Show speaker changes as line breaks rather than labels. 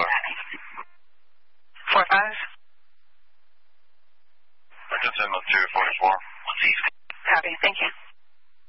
4-5.
I just sent 244.
Copy. Thank you.